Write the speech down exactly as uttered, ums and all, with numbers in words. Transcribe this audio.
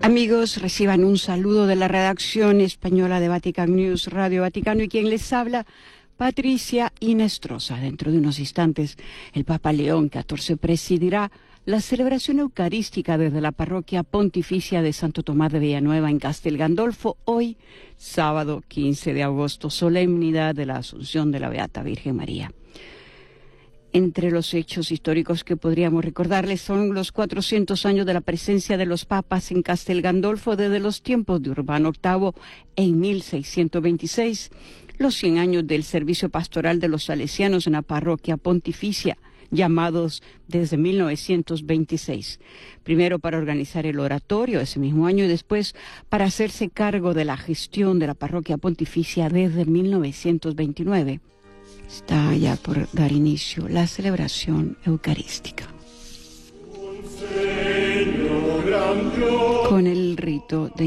Amigos, reciban un saludo de la redacción española de Vatican News, Radio Vaticano, y quien les habla, Patricia Inestrosa. Dentro de unos instantes, el Papa León catorce presidirá la celebración eucarística desde la parroquia pontificia de Santo Tomás de Villanueva en Castel Gandolfo, hoy, sábado quince de agosto, solemnidad de la Asunción de la Beata Virgen María. Entre los hechos históricos que podríamos recordarles son los cuatrocientos años de la presencia de los papas en Castel Gandolfo desde los tiempos de Urbano octavo en mil seiscientos veintiséis, los cien años del servicio pastoral de los salesianos en la parroquia pontificia, llamados desde mil novecientos veintiséis, primero para organizar el oratorio ese mismo año y después para hacerse cargo de la gestión de la parroquia pontificia desde mil novecientos veintinueve. Está ya por dar inicio la celebración eucarística. Con el rito de